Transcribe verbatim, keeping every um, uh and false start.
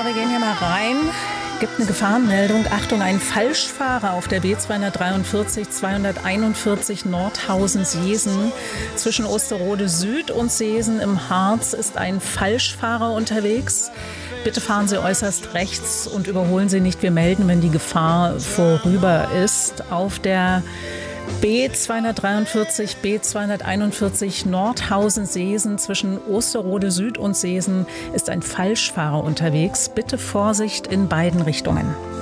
wir gehen hier mal rein. Gibt eine Gefahrenmeldung. Achtung, ein Falschfahrer auf der B zweihundertdreiundvierzig zweihunderteinundvierzig Nordhausen-Seesen. Zwischen Osterode Süd und Seesen im Harz ist ein Falschfahrer unterwegs. Bitte fahren Sie äußerst rechts und überholen Sie nicht. Wir melden, wenn die Gefahr vorüber ist. Auf der B zweihundertdreiundvierzig, B zweihunderteinundvierzig Nordhausen-Seesen zwischen Osterode Süd und Seesen ist ein Falschfahrer unterwegs. Bitte Vorsicht in beiden Richtungen.